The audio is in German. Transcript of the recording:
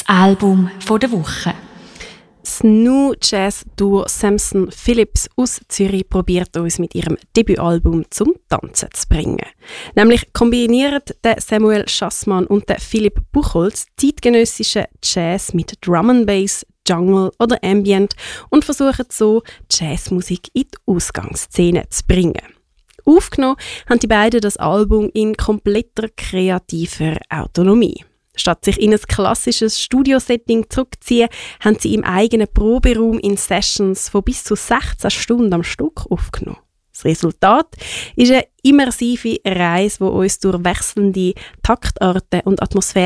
Album der Woche. Das New Jazz Duo Samson Phillips aus Zürich probiert uns mit ihrem Debütalbum zum Tanzen zu bringen. Nämlich kombinieren der Samuel Schassmann und der Philipp Buchholz zeitgenössischen Jazz mit Drum and Bass, Jungle oder Ambient und versuchen so, Jazzmusik in die Ausgangsszene zu bringen. Aufgenommen haben die beiden das Album in kompletter kreativer Autonomie. Statt sich in ein klassisches Studiosetting zurückzuziehen, haben sie im eigenen Proberaum in Sessions von bis zu 16 Stunden am Stück aufgenommen. Das Resultat ist eine immersive Reise, die uns durch wechselnde Taktarten und Atmosphären